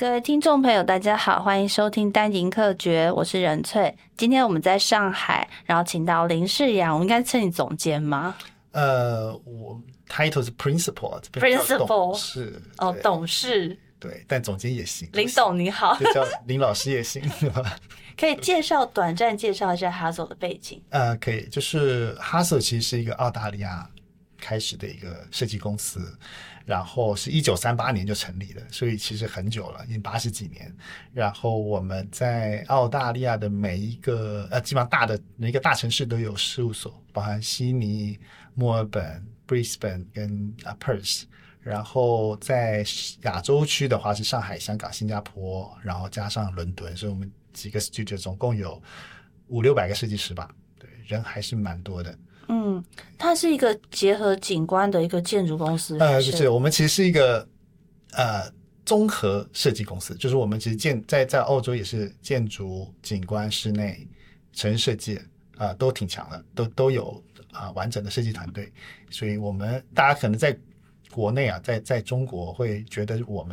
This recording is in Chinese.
各位听众朋友大家好，欢迎收听单迎客诀，我是任翠。今天我们在上海，然后请到林世阳，我应该称你总监吗？ 我 title 是 principal， 是董事， 对，但总监也行。 林董你好， 就叫林老师也行，对吧？ 可以短暂介绍一下 Hustle 的背景？ 可以，就是 Hustle 其实是一个澳大利亚开始的一个设计公司，然后是1938年就成立了，所以其实很久了，已经80几年。然后我们在澳大利亚的每一个基本上每一个大城市都有事务所，包含悉尼、墨尔本、Brisbane 跟Perth。然后在亚洲区的话是上海、香港、新加坡，然后加上伦敦，所以我们几个 studio 总共有500-600个设计师吧，对，人还是蛮多的。 它是一个结合景观的一个建筑公司。 是我们其实是一个综合设计公司，就是我们其实在欧洲也是建筑、景观、室内、城市设计都挺强的，都有完整的设计团队，所以大家可能在国内在中国会觉得我们